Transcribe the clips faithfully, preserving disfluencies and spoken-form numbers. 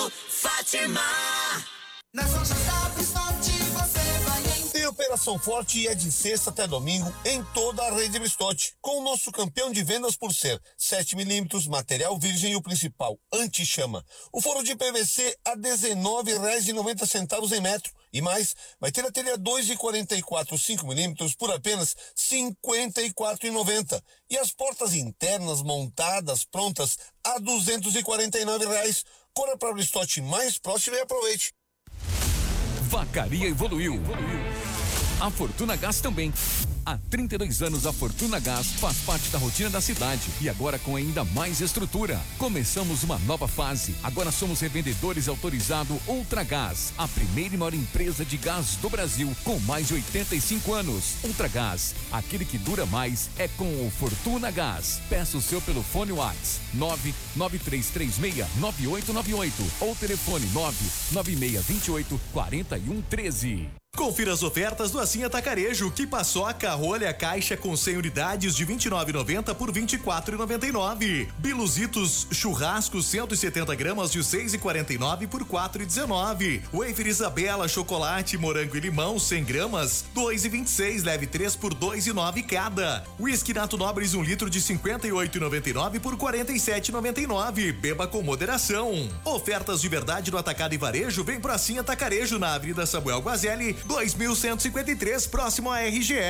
Fátima. Nas lojas da Bristote você vai em... Tem Operação Forte e é de sexta até domingo em toda a rede Bristote, com o nosso campeão de vendas por ser sete milímetros, material virgem e o principal, anti-chama. O forro de P V C a dezenove reais e noventa centavos em metro. E mais, vai ter a telha dois e quarenta e quatro cinco milímetros por apenas cinquenta e quatro reais e noventa. E as portas internas montadas, prontas, a duzentos e quarenta e nove reais. Corra para a Bristote mais próxima e aproveite. Vacaria evoluiu. A Fortuna Gás também. Há trinta e dois anos a Fortuna Gás faz parte da rotina da cidade e agora com ainda mais estrutura. Começamos uma nova fase. Agora somos revendedores autorizados Ultragás, a primeira e maior empresa de gás do Brasil com mais de oitenta e cinco anos. Ultragás, aquele que dura mais é com o Fortuna Gás. Peça o seu pelo fone WhatsApp nove nove três três seis nove oito nove oito ou telefone nove nove seis dois oito quatro um um três. Confira as ofertas do Assim Atacarejo, que paçoca, rolha, caixa com cem unidades de vinte e nove reais e noventa centavos por vinte e quatro reais e noventa e nove centavos. Biluzitos churrasco cento e setenta gramas de seis reais e quarenta e nove centavos por quatro reais e dezenove centavos. Wafer Isabela chocolate, morango e limão cem gramas, dois reais e vinte e seis centavos, leve três por dois reais e nove centavos cada. Whisky Nato Nobres um litro de cinquenta e oito reais e noventa e nove centavos por quarenta e sete reais e noventa e nove centavos. Beba com moderação. Ofertas de verdade no Atacado e Varejo, vem pro Assim Atacarejo na Avenida Samuel Guazelli, dois mil cento e cinquenta e três, próximo a R G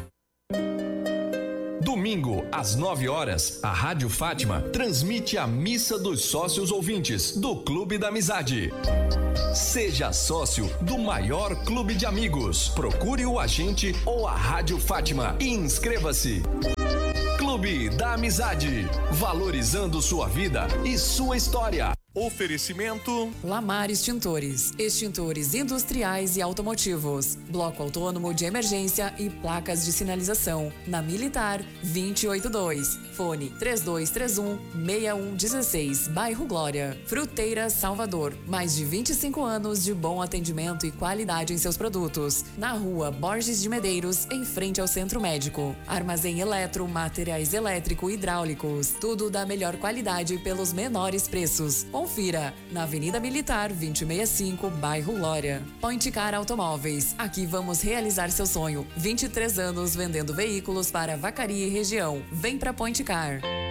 E. Domingo, às nove horas, a Rádio Fátima transmite a Missa dos Sócios Ouvintes do Clube da Amizade. Seja sócio do maior clube de amigos. Procure o agente ou a Rádio Fátima e inscreva-se. Clube da Amizade, valorizando sua vida e sua história. Oferecimento Lamar Extintores, extintores industriais e automotivos, bloco autônomo de emergência e placas de sinalização, na Militar duzentos e oitenta e dois, fone três dois três um, seis um um seis, bairro Glória. Fruteira Salvador, mais de vinte e cinco anos de bom atendimento e qualidade em seus produtos, na rua Borges de Medeiros, em frente ao Centro Médico. Armazém Eletro, materiais elétrico e hidráulicos, tudo da melhor qualidade e pelos menores preços. Confira, na Avenida Militar duzentos e sessenta e cinco, bairro Glória. Point Car Automóveis, aqui vamos realizar seu sonho. vinte e três anos vendendo veículos para Vacaria e região. Vem pra Point Car.